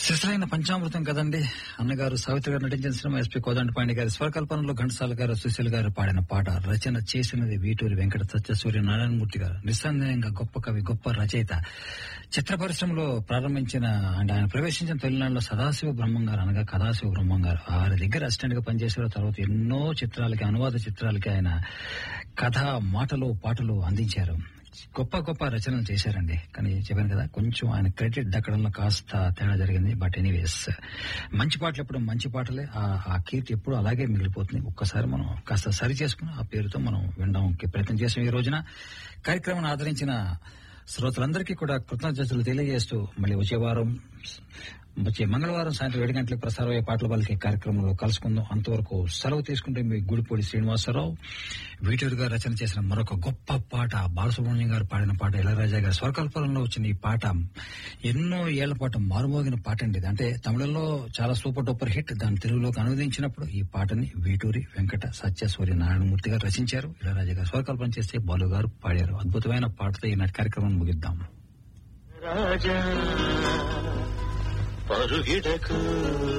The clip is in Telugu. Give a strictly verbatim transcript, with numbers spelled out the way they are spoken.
శిశులైన పంచామృతం కదండి. అన్నగారు సావిత్రి గారు నటించిన సినిమా ఎస్పీ కోదండపాణి గారి స్వరకల్పనలో ఘంటసాల గారు సుశీల్ గారు పాడిన పాట. రచన చేసినది వీటూరి వెంకట సత్యసూర్య నారాయణమూర్తి గారు. నిస్సందేహంగా గొప్ప కవి, గొప్ప రచయిత. చిత్ర పరిశ్రమలో ప్రారంభించిన అంటే ఆయన ప్రవేశించిన తొలినాడులో సదాశివ బ్రహ్మం గారు అనగా కథాశివ బ్రహ్మం గారు వారి దగ్గర అసిస్టెంట్ గా పనిచేసిన తర్వాత ఎన్నో చిత్రాలకి, అనువాద చిత్రాలకి ఆయన కథ, మాటలు, పాటలు అందించారు. గొప్ప గొప్ప రచనలు చేశారండి. కానీ చెప్పాను కదా, కొంచెం ఆయన క్రెడిట్ దక్కడంలో కాస్త తేడా జరిగింది. బట్ ఎనీవేస్, మంచి పాటలు ఎప్పుడు మంచి పాటలే. ఆ కీర్తి ఎప్పుడు అలాగే మిగిలిపోతుంది. ఒక్కసారి మనం కాస్త సరి చేసుకుని ఆ పేరుతో మనం వినడానికి ప్రయత్నం చేసాం. ఈ రోజున కార్యక్రమాన్ని ఆదరించిన శ్రోతలందరికీ కూడా కృతజ్ఞతలు తెలియజేస్తూ మళ్ళీ వచ్చే వారం వచ్చే మంగళవారం సాయంత్రం ఏడు గంటలకు ప్రసారమయ్యే పాటల వాళ్ళకి కార్యక్రమంలో కలుసుకుందాం. అంతవరకు సెలవు తీసుకుంటే మీ గుడిపూడి శ్రీనివాసరావు. వీటూరు గారు రచన చేసిన మరొక గొప్ప పాట, బాలసుబ్రహ్మణ్యం గారు పాడిన పాట, ఇళయరాజా గారి స్వరకల్పనలో వచ్చిన ఈ పాట ఎన్నో ఏళ్ల పాటు మారుమోగిన పాట అండి. అంటే తమిళంలో చాలా సూపర్ డూపర్ హిట్. దాన్ని తెలుగులోకి అనువదించినప్పుడు ఈ పాటని వీటూరి వెంకట సత్యసూర్య నారాయణమూర్తి గారు రచించారు. ఇళయరాజా గారు స్వరకల్పన చేస్తే బాలు గారు పాడారు. అద్భుతమైన పాటతో ఈనాటి కార్యక్రమం ముగిద్దాం. రాజా పరుగిడకు